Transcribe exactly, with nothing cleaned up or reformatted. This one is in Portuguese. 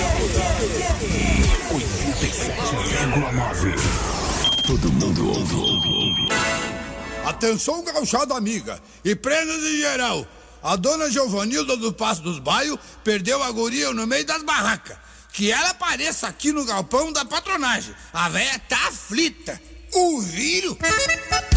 oitenta e sete vírgula nove. Todo mundo ouve. Atenção, gauchada amiga, e prendas em geral. A dona Giovanilda do Passo dos Baios perdeu a guria no meio das barracas. Que ela apareça aqui no galpão da patronagem. A véia tá aflita. O vírus...